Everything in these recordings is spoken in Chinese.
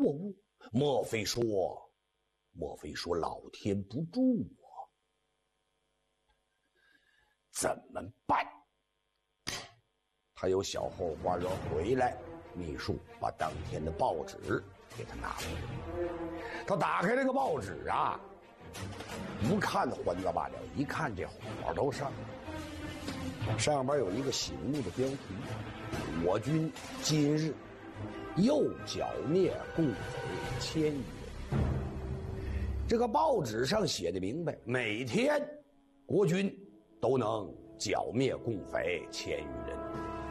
物，莫非说老天不助我？怎么办？他有小后花园回来，秘书把当天的报纸给他拿回来。他打开这个报纸啊，不看还则罢了，一看这火都上了，上边有一个醒目的标题：我军今日又剿灭共匪1000余人。这个报纸上写的明白，每天国军都能剿灭共匪1000余人。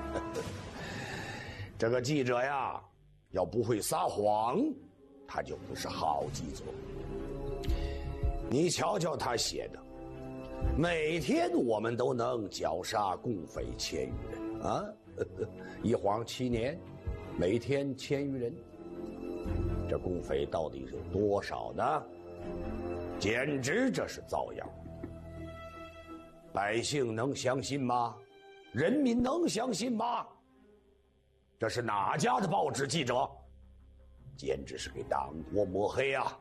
这个记者呀，要不会撒谎，他就不是好记者。你瞧瞧他写的，每天我们都能绞杀共匪1000余人啊，一晃7年，每天1000余人，这共匪到底是有多少呢？简直这是造谣！百姓能相信吗？人民能相信吗？这是哪家的报纸记者？简直是给党国抹黑啊！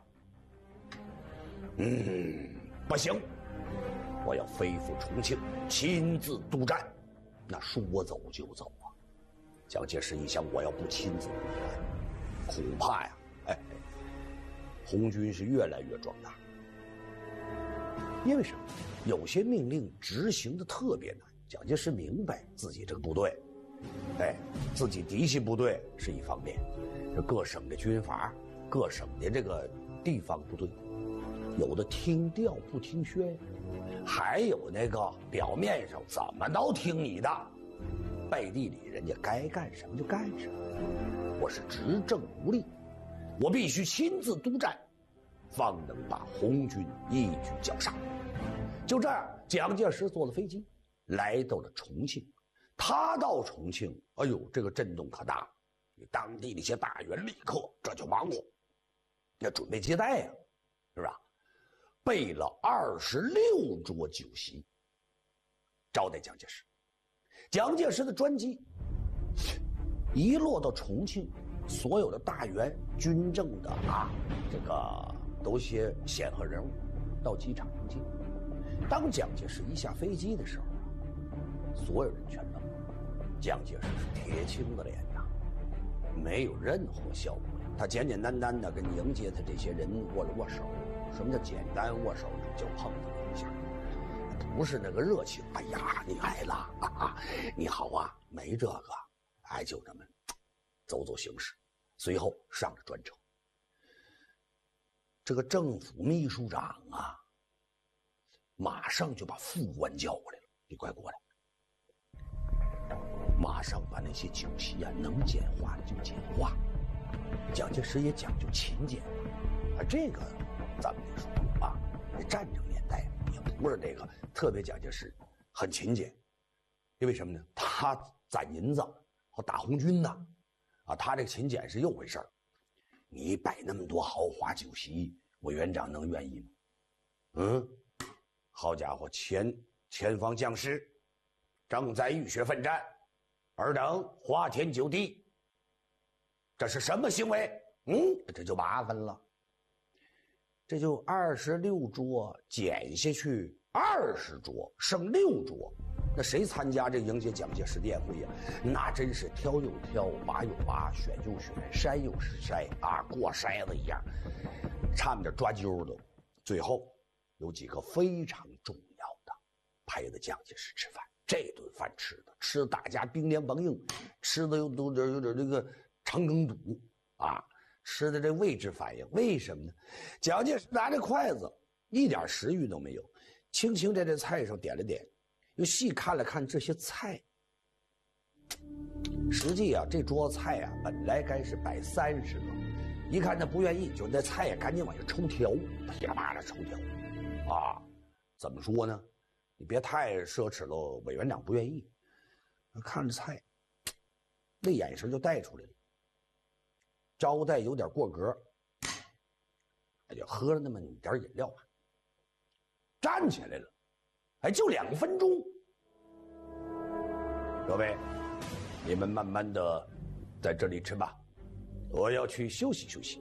不行，我要飞赴重庆，亲自督战。那说走就走啊！蒋介石一想，我要不亲自督战，恐怕呀，红军是越来越壮大。因为什么？有些命令执行的特别难。蒋介石明白自己这个部队，自己嫡系部队是一方面，这各省的军阀、各省的这个地方部队，有的听调不听宣，还有那个表面上怎么都听你的，背地里人家该干什么就干什么。我是执政无力，我必须亲自督战，方能把红军一举绞杀。就这样，蒋介石坐了飞机来到了重庆。他到重庆，这个震动可大，当地那些大员立刻这就忙活，要准备接待呀，是吧？备了26桌酒席招待蒋介石。蒋介石的专机一落到重庆，所有的大员、军政的这个都些显赫人物到机场迎接。当蒋介石一下飞机的时候，所有人全愣了。蒋介石是铁青的脸呐，没有任何效果。他简简单单的跟迎接他这些人握了握手。什么叫简单握手？就碰他一下，不是那个热情。哎呀，你来了你好啊，没这个。就这么走走形式。随后上了专车。这个政府秘书长马上就把副官叫过来了，你快过来。马上把那些酒席能简化的就简化。蒋介石也讲究勤俭这个咱们得说这战争年代也不是这个特别，蒋介石很勤俭，因为什么呢？他攒银子和打红军呢他这个勤俭是又回事儿。你摆那么多豪华酒席，委员长能愿意吗？好家伙，前方将士正在浴血奋战，尔等花天酒地，这是什么行为？这就麻烦了。这就26桌减下去20桌，剩6桌。那谁参加这迎接蒋介石的宴会呀？那真是挑又挑，拔又拔，选又选，筛又是筛过筛子一样，差点抓阄都。最后有几个非常重要的陪着蒋介石吃饭。这顿饭吃大家兵连帮硬，吃的都有点这个肠梗堵吃的这位置反应。为什么呢？蒋介石拿着筷子一点食欲都没有，轻轻在这菜上点了点，又细看了看这些菜。实际这桌菜本来该是摆30个，一看他不愿意，就那菜赶紧往下抽条，噼里啪啦抽条怎么说呢？你别太奢侈了，委员长不愿意。看着菜，那眼神就带出来了。招待有点过格，就喝了那么点饮料站起来了，就2分钟。各位，你们慢慢的在这里吃吧，我要去休息休息。